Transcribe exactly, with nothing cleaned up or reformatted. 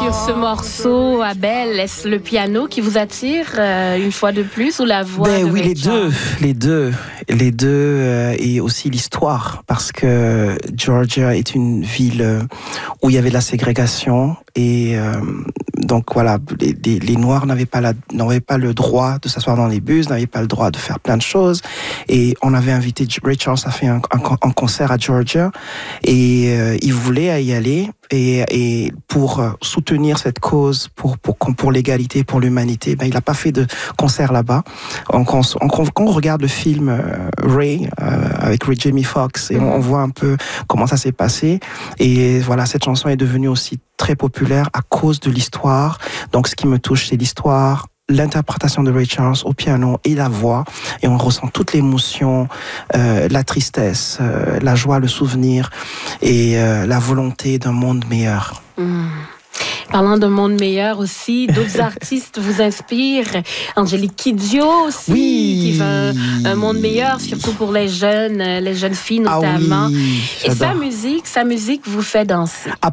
sur ce morceau, Abel, est-ce le piano qui vous attire euh, une fois de plus ou la voix ben de oui, Ray les Charles? deux, les deux, les deux, euh, et aussi l'histoire, parce que Georgia est une ville euh, où il y avait de la ségrégation et euh, donc voilà, les, les, les Noirs n'avaient pas la, n'avaient pas le droit de s'asseoir dans les bus, n'avaient pas le droit de faire plein de choses, et on avait invité Ray Charles à faire un, un, un concert à Georgia et euh, il voulait y aller. Et, et pour soutenir cette cause, pour, pour, pour l'égalité, pour l'humanité, ben, il n'a pas fait de concert là-bas. On, on, on, quand on regarde le film euh, Ray, euh, avec Ray Jamie Foxx, et on, on voit un peu comment ça s'est passé. Et voilà, cette chanson est devenue aussi très populaire à cause de l'histoire. Donc ce qui me touche, c'est l'histoire, l'interprétation de Ray Charles au piano et la voix, et on ressent toute l'émotion, euh, la tristesse, euh, la joie, le souvenir et euh, la volonté d'un monde meilleur. Mmh. Parlant d'un monde meilleur aussi, d'autres artistes vous inspirent. Angélique Kidjo aussi, oui. qui veut un, un monde meilleur, surtout pour les jeunes, les jeunes filles notamment. Ah oui, et sa musique, sa musique vous fait danser.